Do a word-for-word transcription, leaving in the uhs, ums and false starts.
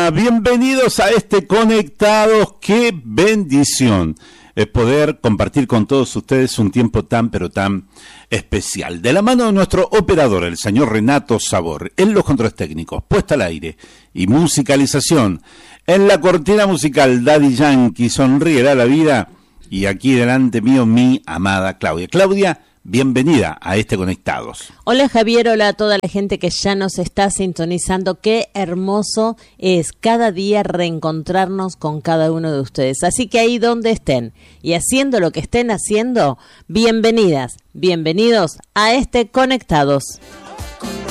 Hola, bienvenidos a este Conectados. Qué bendición es poder compartir con todos ustedes un tiempo tan pero tan especial. De la mano de nuestro operador, el señor Renato Sabor, en los controles técnicos, puesta al aire y musicalización. En la cortina musical, Daddy Yankee, Sonríe la vida. Y aquí delante mío, mi amada Claudia. Claudia, bienvenida a este Conectados. Hola Javier, hola a toda la gente que ya nos está sintonizando. Qué hermoso es cada día reencontrarnos con cada uno de ustedes. Así que ahí donde estén y haciendo lo que estén haciendo, bienvenidas, bienvenidos a este Conectados.